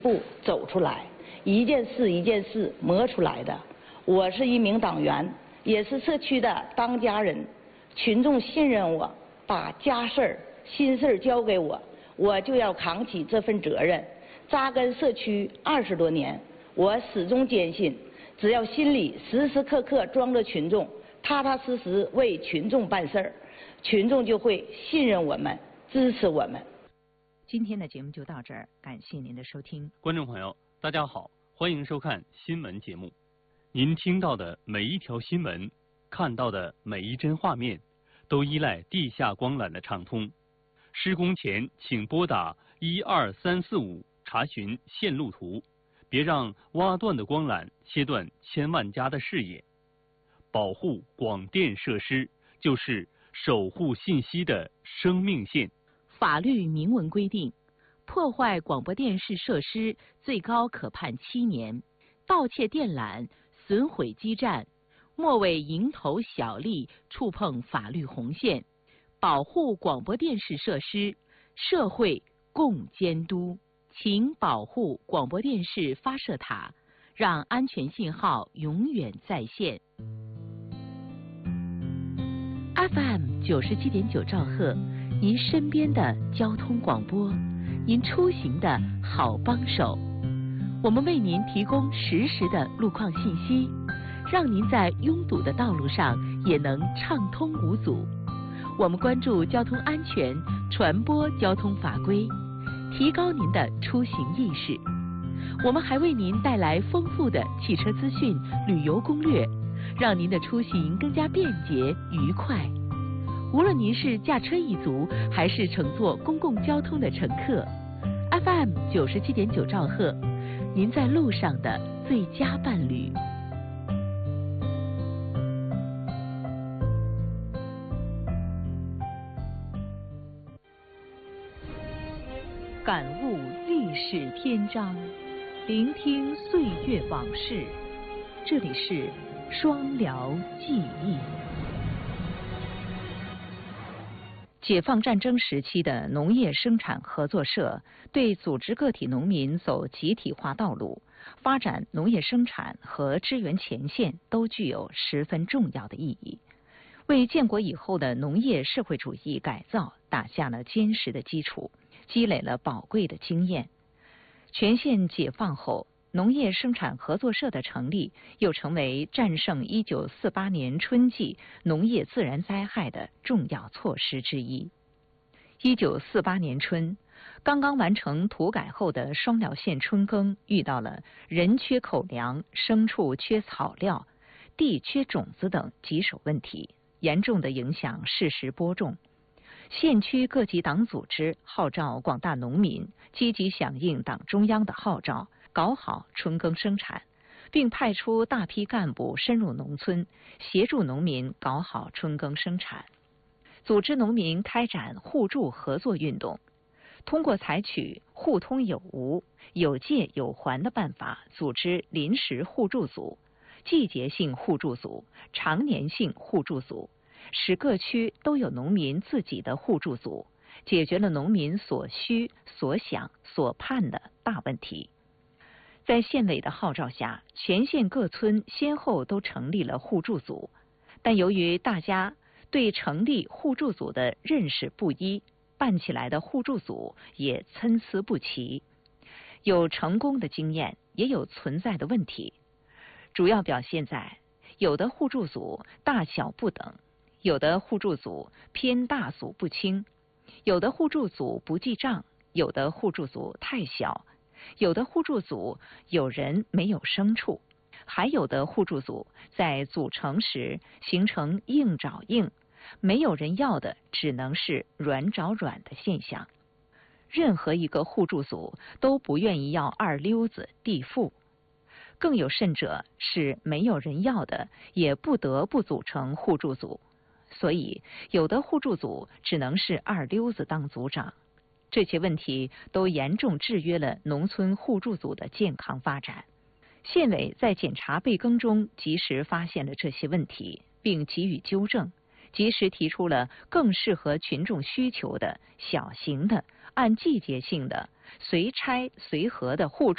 步走出来，一件事一件事磨出来的。我是一名党员，也是社区的当家人，群众信任我，把家事儿、心事儿交给我，我就要扛起这份责任。扎根社区20多年，我始终坚信，只要心里时时刻刻装着群众，踏踏实实为群众办事儿，群众就会信任我们，支持我们。 今天的节目就到这儿，感谢您的收听。 观众朋友，大家好，欢迎收看新闻节目。您听到的每一条新闻，看到的每一帧画面，都依赖地下光缆的畅通。施工前请拨打12345查询线路图，别让挖断的光缆切断千万家的视野。保护广电设施，就是守护信息的生命线。 法律明文规定，破坏广播电视设施最高可判7年，盗窃电缆、损毁基站，莫为蝇头小利触碰法律红线。保护广播电视设施，社会共监督。请保护广播电视发射塔，让安全信号永远在线。FM 97.9兆赫，您身边的交通广播，您出行的好帮手。我们为您提供实时的路况信息，让您在拥堵的道路上也能畅通无阻。我们关注交通安全，传播交通法规，提高您的出行意识。我们还为您带来丰富的汽车资讯、旅游攻略，让您的出行更加便捷愉快。无论您是驾车一族，还是乘坐公共交通的乘客， FM 97.9兆赫，您在路上的最佳伴侣。感悟历史篇章，聆听岁月往事。这里是双辽记忆。解放战争时期的农业生产合作社对组织个体农民走集体化道路、发展农业生产和支援前线都具有十分重要的意义，为建国以后的农业社会主义改造打下了坚实的基础，积累了宝贵的经验。全县解放后，农业生产合作社的成立，又成为战胜1948年春季农业自然灾害的重要措施之一。1948年春，刚刚完成土改后的双辽县春耕遇到了人缺口粮、牲畜缺草料、地缺种子等棘手问题，严重的影响适时播种。县区各级党组织号召广大农民积极响应党中央的号召，搞好春耕生产，并派出大批干部深入农村，协助农民搞好春耕生产，组织农民开展互助合作运动，通过采取互通有无、有借有还的办法，组织临时互助组、季节性互助组、常年性互助组，使各区都有农民自己的互助组，解决了农民所需、所想、所盼的大问题。在县委的号召下，全县各村先后都成立了互助组，但由于大家对成立互助组的认识不一，办起来的互助组也参差不齐，有成功的经验，也有存在的问题。主要表现在有的互助组大小不等，有的互助组偏大组不清，有的互助组不记账，有的互助组太小，有的互助组有人没有牲畜，还有的互助组在组成时形成硬找硬，没有人要的只能是软找软的现象。任何一个互助组都不愿意要二溜子地富，更有甚者是没有人要的也不得不组成互助组，所以有的互助组只能是二溜子当组长。这些问题都严重制约了农村互助组的健康发展。县委在检查备耕中及时发现了这些问题，并给予纠正，及时提出了更适合群众需求的小型的、按季节性的、随拆随合的互助